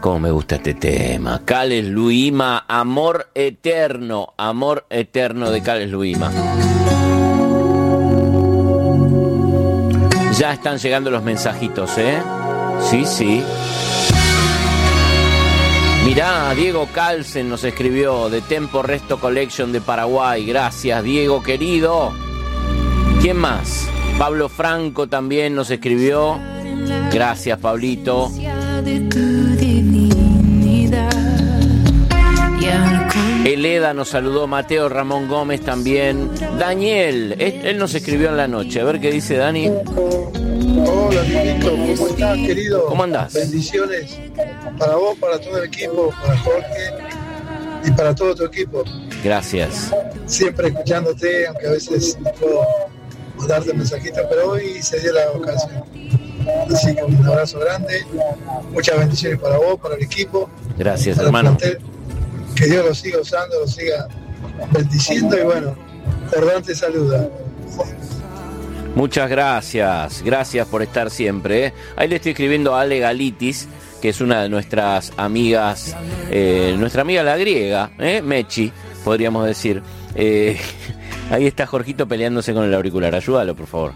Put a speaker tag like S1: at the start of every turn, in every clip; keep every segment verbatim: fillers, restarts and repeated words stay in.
S1: Cómo me gusta este tema. Carles Luima, Amor Eterno. Amor Eterno de Carles Luima. Ya están llegando los mensajitos, ¿eh? Sí, sí. Mirá, Diego Calsen nos escribió de Tempo Resto Collection de Paraguay. Gracias, Diego querido. ¿Quién más? Pablo Franco también nos escribió. Gracias, Pablito. Eleda nos saludó, Mateo Ramón Gómez también. Daniel, él, él nos escribió en la noche. A ver qué dice Dani.
S2: Hola, Dieguito, ¿cómo estás, querido?
S1: ¿Cómo andás?
S2: Bendiciones para vos, para todo el equipo, para Jorge y para todo tu equipo.
S1: Gracias.
S2: Siempre escuchándote, aunque a veces no puedo darte mensajitos, pero hoy se dio la ocasión. Así que un abrazo grande, muchas bendiciones para vos, para el equipo.
S1: Gracias,
S2: para
S1: hermano.
S2: Plantel. Que Dios lo siga usando, lo siga bendiciendo y bueno, Jordán te saluda.
S1: Muchas gracias, gracias por estar siempre, ¿eh? Ahí le estoy escribiendo a Ale Galitis, que es una de nuestras amigas, eh, nuestra amiga la griega, ¿eh? Mechi, podríamos decir. Eh, ahí está Jorgito peleándose con el auricular, ayúdalo por favor.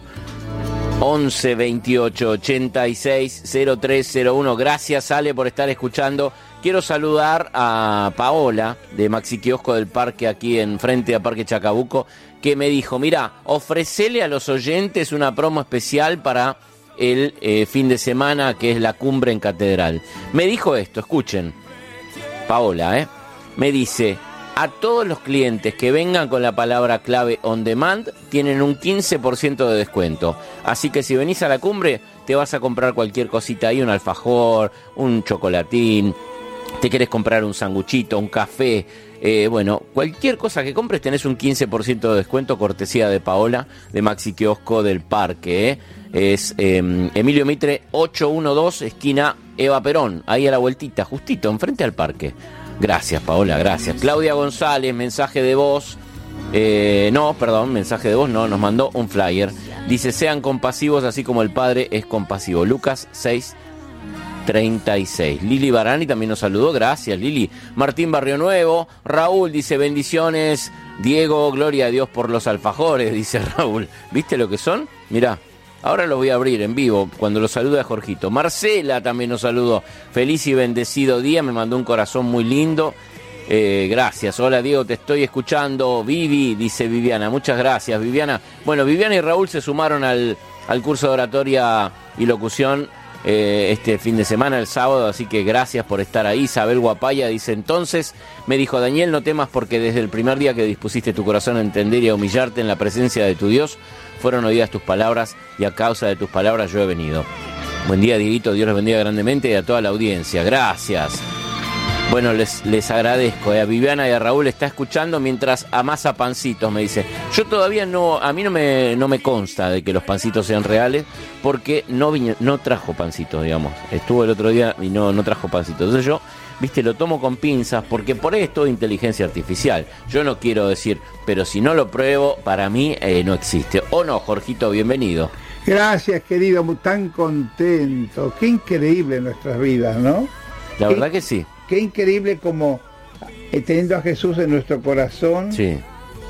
S1: once veintiocho ochenta y seis cero tres cero uno. Gracias, Ale, por estar escuchando. Quiero saludar a Paola de Maxi Kiosco del Parque, aquí en frente a Parque Chacabuco, que me dijo, mira, ofrecele a los oyentes una promo especial para el eh, fin de semana, que es la cumbre en Catedral. Me dijo esto, escuchen, Paola, ¿eh? Me dice, a todos los clientes que vengan con la palabra clave on demand, tienen un quince por ciento de descuento. Así que si venís a la cumbre, te vas a comprar cualquier cosita ahí, un alfajor, un chocolatín, te querés comprar un sanguchito, un café, eh, bueno, cualquier cosa que compres tenés un quince por ciento de descuento, cortesía de Paola, de Maxi Kiosco del Parque, ¿eh? Es eh, Emilio Mitre ochocientos doce, esquina Eva Perón, ahí a la vueltita, justito, enfrente al parque. Gracias, Paola, gracias. Claudia González, mensaje de voz, eh, no, perdón, mensaje de voz no, nos mandó un flyer. Dice, sean compasivos así como el Padre es compasivo. Lucas seis treinta y seis. Lili Barani también nos saludó, gracias Lili. Martín Barrio Nuevo, Raúl dice, bendiciones, Diego, gloria a Dios por los alfajores, dice Raúl. ¿Viste lo que son? Mirá, ahora los voy a abrir en vivo cuando los salude a Jorgito. Marcela también nos saludó, feliz y bendecido día, me mandó un corazón muy lindo. Eh, gracias, hola Diego, te estoy escuchando. Vivi, dice Viviana, muchas gracias Viviana. Bueno, Viviana y Raúl se sumaron al, al curso de oratoria y locución Eh, este fin de semana, el sábado, así que gracias por estar ahí. Isabel Guapaya dice, entonces, me dijo Daniel, no temas porque desde el primer día que dispusiste tu corazón a entender y a humillarte en la presencia de tu Dios, fueron oídas tus palabras y a causa de tus palabras yo he venido. Buen día, Dieguito, Dios los bendiga grandemente y a toda la audiencia, gracias. Bueno, les, les agradezco, eh. A Viviana y a Raúl está escuchando mientras amasa pancitos, me dice. Yo todavía no, a mí no me, no me consta de que los pancitos sean reales, porque no vine, no trajo pancitos, digamos. Estuvo el otro día y no, no trajo pancitos. Entonces yo, viste, lo tomo con pinzas, porque por ahí es todo inteligencia artificial. Yo no quiero decir, pero si no lo pruebo, para mí eh, no existe. ¿O no, Jorgito? Bienvenido.
S3: Gracias, querido, tan contento. Qué increíble nuestras vidas, ¿no?
S1: La verdad que sí.
S3: Qué increíble como eh, teniendo a Jesús en nuestro corazón, sí,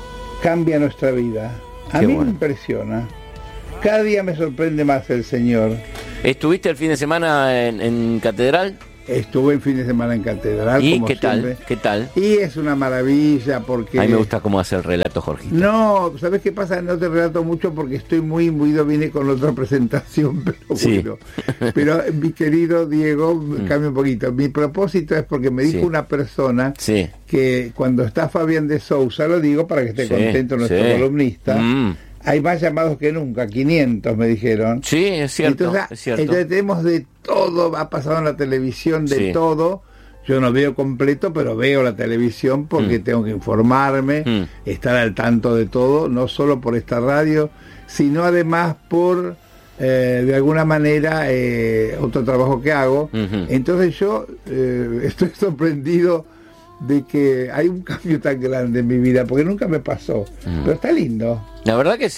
S3: cambia nuestra vida. A Qué mí bueno. Me impresiona. Cada día me sorprende más el Señor.
S1: ¿Estuviste el fin de semana en, en Catedral?
S3: Estuve el fin de semana en Catedral.
S1: ¿Y
S3: como
S1: qué
S3: siempre.
S1: tal? ¿Qué tal?
S3: Y es una maravilla porque...
S1: A mí me gusta cómo hace el relato, Jorgito.
S3: No, ¿sabes qué pasa? No te relato mucho porque estoy muy imbuido, vine con otra presentación, pero sí. Bueno. Pero mi querido Diego, mm. cambia un poquito. Mi propósito es porque me dijo sí. una persona sí. que cuando está Fabián de Sousa, lo digo para que esté sí. contento nuestro sí. columnista, mm. hay más llamados que nunca, quinientos me dijeron.
S1: Sí, es cierto,
S3: entonces,
S1: es cierto.
S3: Entonces tenemos de todo, ha pasado en la televisión de sí. todo. Yo no veo completo, pero veo la televisión porque mm. tengo que informarme, mm. estar al tanto de todo, no solo por esta radio, sino además por, eh, de alguna manera, eh, otro trabajo que hago. Mm-hmm. Entonces yo eh, estoy sorprendido de que hay un cambio tan grande en mi vida, porque nunca me pasó, mm. pero está lindo.
S1: La verdad que sí.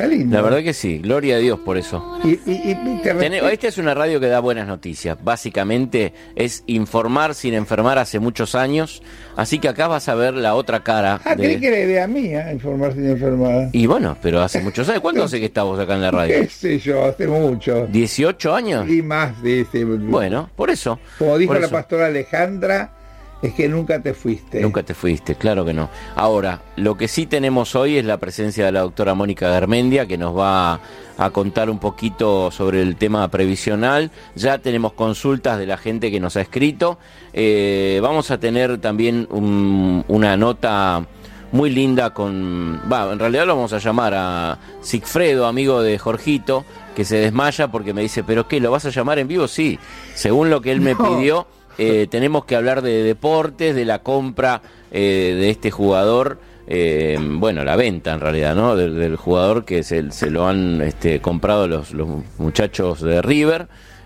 S3: Está lindo.
S1: La verdad que sí, gloria a Dios por eso.
S3: Y, y, y te
S1: Ten, esta es una radio que da buenas noticias. Básicamente es informar sin enfermar hace muchos años. Así que acá vas a ver la otra cara.
S3: Ah,
S1: de...
S3: creí que era idea mía, informar sin enfermar.
S1: Y bueno, pero hace muchos años. ¿Cuánto hace que estamos acá en la radio?
S3: ¿Qué sé yo? Hace mucho.
S1: ¿dieciocho años?
S3: Y más, dice.
S1: Bueno, por eso.
S3: Como dijo
S1: por
S3: la
S1: eso.
S3: pastora Alejandra, es que nunca te fuiste.
S1: Nunca te fuiste, claro que no. Ahora, lo que sí tenemos hoy es la presencia de la doctora Mónica Garmendia, que nos va a contar un poquito sobre el tema previsional. Ya tenemos consultas de la gente que nos ha escrito. Eh, vamos a tener también un, una nota muy linda con... Va, en realidad lo vamos a llamar a Sigfredo, amigo de Jorgito, que se desmaya porque me dice, ¿pero qué, lo vas a llamar en vivo? Sí, según lo que él me
S3: No.
S1: pidió... Eh, tenemos que hablar de deportes, de la compra eh, de este jugador, eh, bueno, la venta en realidad, ¿no? Del, del jugador que se, se lo han este, comprado los, los muchachos de River,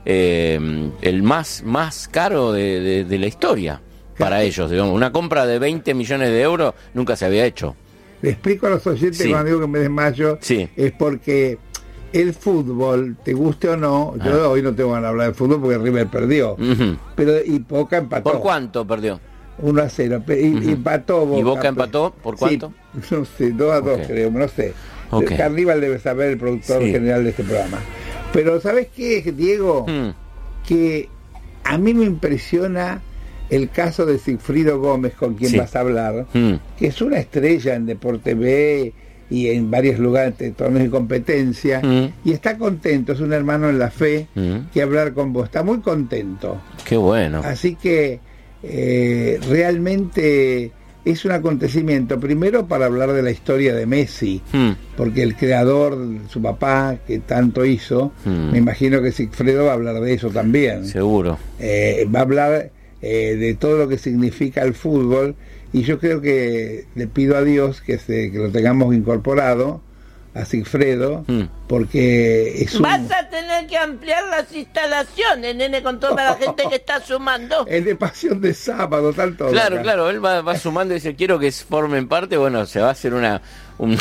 S1: eh, el más, más caro de, de, de la historia para ellos, digamos. Una compra de veinte millones de euros nunca se había hecho.
S3: Le explico a los oyentes
S1: Sí.
S3: cuando digo que me desmayo,
S1: Sí.
S3: es porque el fútbol, te guste o no, yo
S1: Ah.
S3: hoy no tengo ganas de hablar de fútbol porque River perdió,
S1: Ujú.
S3: pero y Boca empató.
S1: ¿Por cuánto perdió?
S3: uno a cero. Pe- Y,
S1: Ujú.
S3: y empató Boca.
S1: ¿Y Boca empató? ¿Por cuánto?
S3: Sí, no sé, dos a dos
S1: Ok.
S3: creo, no sé.
S1: Ok.
S3: Carníbal debe saber, el productor
S1: Sí.
S3: general de este programa. Pero ¿sabes qué, Diego?
S1: Mm.
S3: Que a mí me impresiona el caso de Sigfrido Gómez, con quien
S1: Sí.
S3: vas a hablar,
S1: Mm.
S3: que es una estrella en Deporte B y en varios lugares de torneos de competencia,
S1: Mm.
S3: y está contento, es un hermano en la fe,
S1: Mm.
S3: que hablar con vos, está muy contento.
S1: Qué bueno.
S3: Así que eh, realmente es un acontecimiento, primero para hablar de la historia de Messi,
S1: Mm.
S3: porque el creador, su papá, que tanto hizo,
S1: Mm.
S3: me imagino que Sigfredo va a hablar de eso también.
S1: Seguro.
S3: Eh, va a hablar eh, de todo lo que significa el fútbol, y yo creo que le pido a Dios que, se, que lo tengamos incorporado a Sigfredo,
S1: Mm.
S3: porque es un...
S4: Vas a tener que ampliar las instalaciones, nene, con toda la gente que está sumando.
S3: el de Pasión de Sábado, tal todo.
S1: Claro,
S3: acá.
S1: claro, él va, va sumando y dice, quiero que formen parte, bueno, se va a hacer una... un-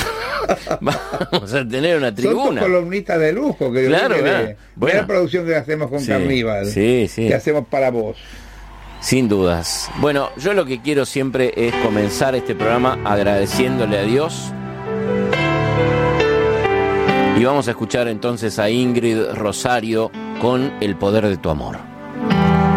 S1: vamos a tener una
S3: Son tus
S1: tribuna.
S3: columnistas de lujo, que
S1: Claro,
S3: que
S1: claro.
S3: de-
S1: Bueno.
S3: de la producción que hacemos con
S1: Sí,
S3: Carníbal,
S1: sí, sí.
S3: que hacemos para vos.
S1: Sin dudas. Bueno, yo lo que quiero siempre es comenzar este programa agradeciéndole a Dios. Y vamos a escuchar entonces a Ingrid Rosario con El poder de tu amor.